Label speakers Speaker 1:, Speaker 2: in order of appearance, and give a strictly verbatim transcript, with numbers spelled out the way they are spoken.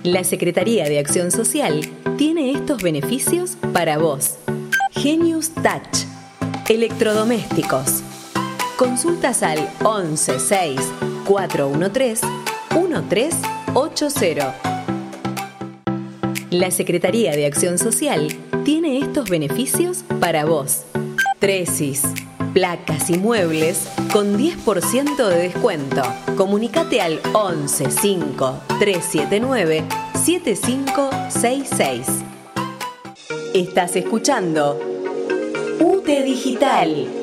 Speaker 1: La Secretaría de Acción Social tiene estos beneficios para vos. Genius Touch. Electrodomésticos. Consultas al once seis cuatro uno tres uno tres ocho cero. La Secretaría de Acción Social tiene estos beneficios para vos. Tresis, placas y muebles con diez por ciento de descuento. Comunicate al once cinco tres siete nueve siete cinco seis seis. Estás escuchando U T E Digital.